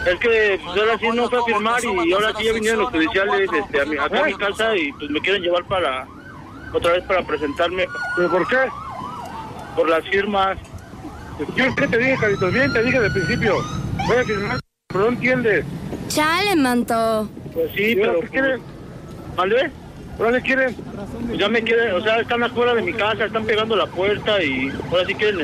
Es que pues, ahora sí no fue a firmar y ahora sí ya vinieron los judiciales acá a mi casa y pues me quieren llevar otra vez para presentarme. ¿Pero por qué? Por las firmas. Yo qué te dije, Carlitos, bien te dije de principio. Voy a firmar, pero no entiendes. Chale, manto. Pues sí, ¿Pero pero... qué quieren? ¿Vale? ¿Ahora qué quieren? Pues ya me quieren, o sea, están afuera de mi casa, están pegando la puerta y ahora sí quieren